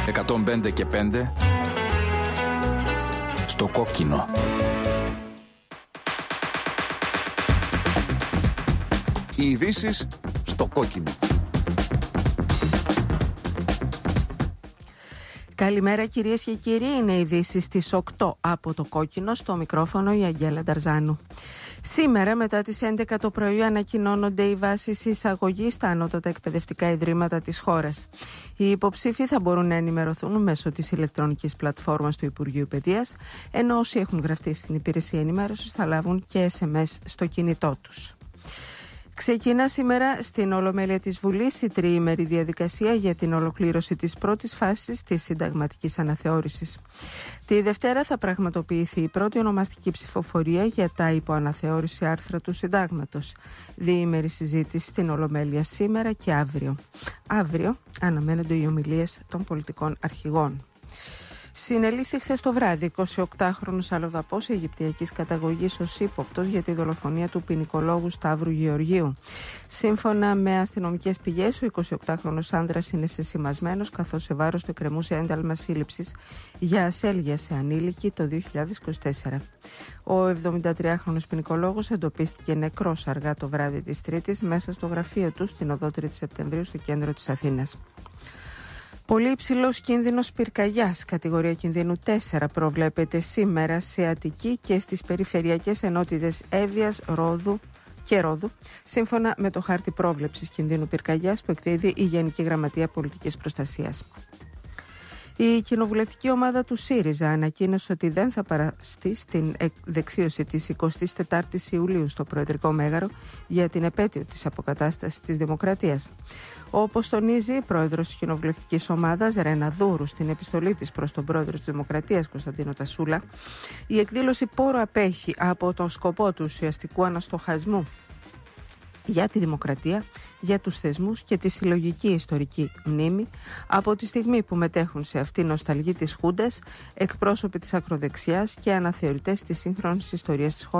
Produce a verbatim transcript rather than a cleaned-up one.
εκατόν πέντε και πέντε στο κόκκινο. Οι ειδήσεις στο κόκκινο. Καλημέρα κυρίες και κύριοι, είναι οι ειδήσεις στις οκτώ από το κόκκινο, στο μικρόφωνο η Αγγέλα Νταρζάνου. Σήμερα μετά τις έντεκα το πρωί ανακοινώνονται οι βάσεις εισαγωγής στα ανώτατα εκπαιδευτικά ιδρύματα της χώρας. Οι υποψήφοι θα μπορούν να ενημερωθούν μέσω της ηλεκτρονικής πλατφόρμας του Υπουργείου Παιδείας, ενώ όσοι έχουν γραφτεί στην υπηρεσία ενημέρωσης θα λάβουν και ες εμ ες στο κινητό τους. Ξεκινά σήμερα στην Ολομέλεια της Βουλής η τριήμερη διαδικασία για την ολοκλήρωση της πρώτης φάσης της συνταγματικής αναθεώρησης. Τη Δευτέρα θα πραγματοποιηθεί η πρώτη ονομαστική ψηφοφορία για τα υποαναθεώρηση άρθρα του Συντάγματος. Διήμερη συζήτηση στην Ολομέλεια σήμερα και αύριο. Αύριο αναμένονται οι ομιλίες των πολιτικών αρχηγών. Συνελήφθη χθες το βράδυ εικοσιοκτάχρονος αλλοδαπός αιγυπτιακής καταγωγής ως ύποπτος για τη δολοφονία του ποινικολόγου Σταύρου Γεωργίου. Σύμφωνα με αστυνομικές πηγές, ο εικοσιοκτάχρονος άνδρας είναι σεσημασμένος, καθώς σε βάρος του εκκρεμούσε ένταλμα σύλληψης για ασέλγεια σε ανήλικη το δύο χιλιάδες είκοσι τέσσερα. Ο εβδομηντατριάχρονος ποινικολόγος εντοπίστηκε νεκρός αργά το βράδυ της Τρίτης μέσα στο γραφείο του στην οδό Τρίτη Σεπτεμβρίου στο κέντρο της Αθήνας. Πολύ υψηλός κίνδυνος πυρκαγιάς, κατηγορία κινδύνου τέσσερα, προβλέπεται σήμερα σε Αττική και στις περιφερειακές ενότητες Εύβοιας, Ρόδου και Ρόδου, σύμφωνα με το χάρτη πρόβλεψης κινδύνου πυρκαγιάς που εκδίδει η Γενική Γραμματεία Πολιτικής Προστασίας. Η κοινοβουλευτική ομάδα του ΣΥΡΙΖΑ ανακοίνωσε ότι δεν θα παραστεί στην δεξίωση της εικοστής τετάρτης Ιουλίου στο Προεδρικό Μέγαρο για την επέτειο της αποκατάστασης της Δημοκρατίας. Όπως τονίζει η πρόεδρος της κοινοβουλευτικής ομάδας Ρένα Δούρου στην επιστολή της προς τον πρόεδρο της Δημοκρατίας Κωνσταντίνο Τασούλα, η εκδήλωση πόρο απέχει από τον σκοπό του ουσιαστικού αναστοχασμού για τη δημοκρατία, για τους θεσμούς και τη συλλογική ιστορική μνήμη, από τη στιγμή που μετέχουν σε αυτή νοσταλγή της Χούντας, εκπρόσωποι της ακροδεξιάς και αναθεωρητές της σύγχρονης ιστορίας της χώρας.